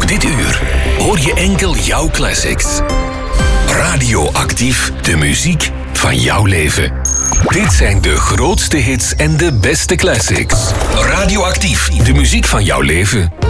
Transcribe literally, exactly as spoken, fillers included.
Ook dit uur hoor je enkel jouw classics. Radioactief, de muziek van jouw leven. Dit zijn de grootste hits en de beste classics. Radioactief, de muziek van jouw leven.